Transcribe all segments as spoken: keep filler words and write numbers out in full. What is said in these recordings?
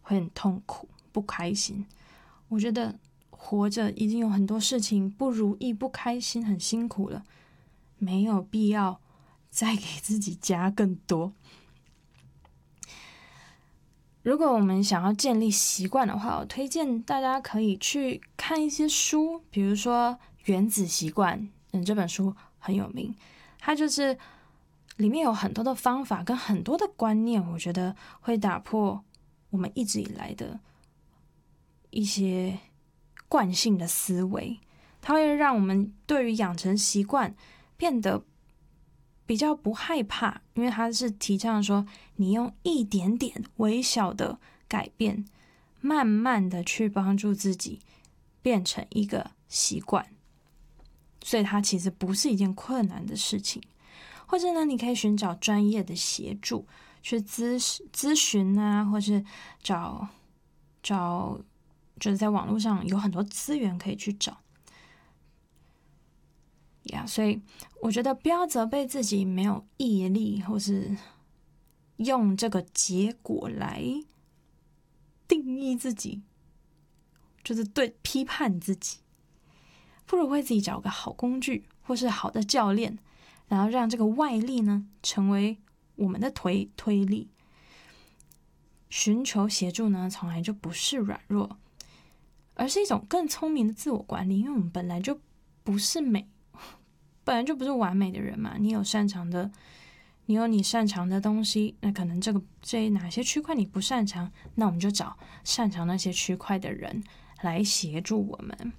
会很痛苦、不开心。我觉得活着已经有很多事情不如意、不开心、很辛苦了，没有必要再给自己加更多。如果我们想要建立习惯的话，我推荐大家可以去看一些书，比如说《原子习惯》，嗯，这本书很有名，它就是里面有很多的方法跟很多的观念，我觉得会打破我们一直以来的一些惯性的思维，它会让我们对于养成习惯变得比较不害怕，因为它是提倡说你用一点点微小的改变，慢慢的去帮助自己变成一个习惯，所以它其实不是一件困难的事情。或者呢，你可以寻找专业的协助，去咨咨询啊，或是找找，就是在网络上有很多资源可以去找。呀、yeah, 所以我觉得不要责备自己没有毅力，或是用这个结果来定义自己，就是对批判自己。不如为自己找个好工具，或是好的教练，然后让这个外力呢成为我们的推推力。寻求协助呢，从来就不是软弱，而是一种更聪明的自我管理。因为我们本来就不是美，本来就不是完美的人嘛。你有擅长的，你有你擅长的东西，那可能这个这哪些区块你不擅长，那我们就找擅长那些区块的人来协助我们。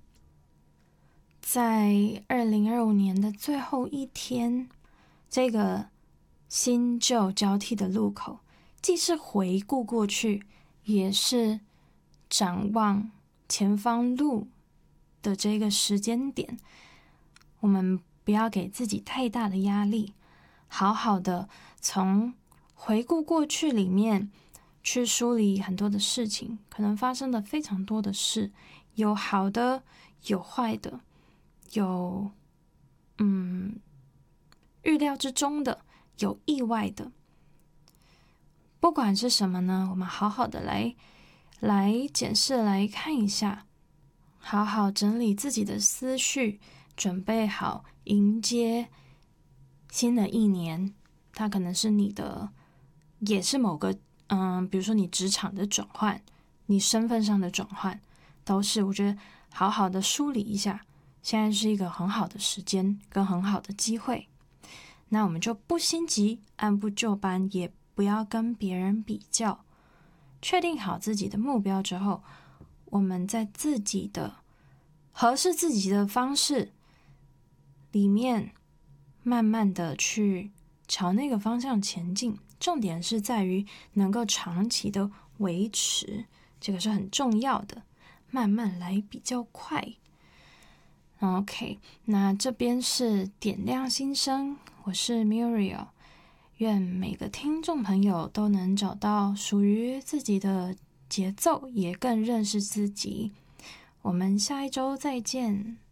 在二零二五年的最后一天，这个新旧交替的路口，既是回顾过去，也是展望前方路的这个时间点。我们不要给自己太大的压力，好好的从回顾过去里面去梳理很多的事情，可能发生了非常多的事，有好的，有坏的，有嗯预料之中的，有意外的。不管是什么呢，我们好好的来来检视，来看一下，好好整理自己的思绪，准备好迎接新的一年。它可能是你的，也是某个嗯，比如说你职场的转换，你身份上的转换，都是我觉得好好的梳理一下。现在是一个很好的时间跟很好的机会，那我们就不心急，按部就班，也不要跟别人比较。确定好自己的目标之后，我们在自己的合适自己的方式里面，慢慢的去朝那个方向前进。重点是在于能够长期的维持，这个是很重要的。慢慢来比较快。OK， 那这边是点亮心声，我是 Muriel， 愿每个听众朋友都能找到属于自己的节奏，也更认识自己。我们下一周再见。